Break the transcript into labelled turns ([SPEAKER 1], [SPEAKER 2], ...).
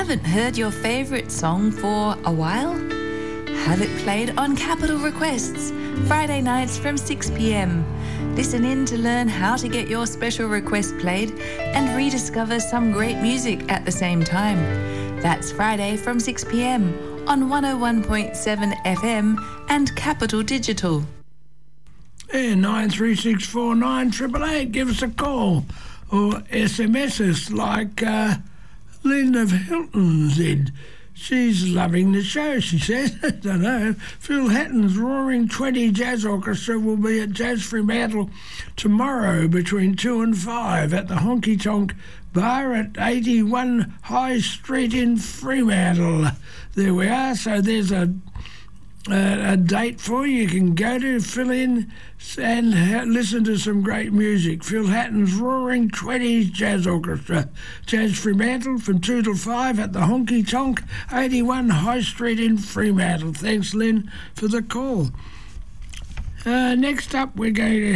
[SPEAKER 1] Haven't heard your favourite song for a while? Have it played on Capital Requests, Friday nights from 6 p.m. Listen in to learn how to get your special request played and rediscover some great music at the same time. That's Friday from 6 p.m. on 101.7 FM and Capital Digital.
[SPEAKER 2] Yeah, 93649888, give us a call. Or SMS us like Lynn of Hilton said. She's loving the show, she says. I don't know. Phil Hatton's Roaring 20 Jazz Orchestra will be at Jazz Fremantle tomorrow between 2 and 5 at the Honky Tonk Bar at 81 High Street in Fremantle. There we are. So there's a date for you. You can go to, fill in and listen to some great music. Phil Hatton's Roaring 20s Jazz Orchestra, Jazz Fremantle from 2 till 5 at the Honky Tonk, 81 High Street in Fremantle. Thanks, Lynn, for the call. Next up, we're going to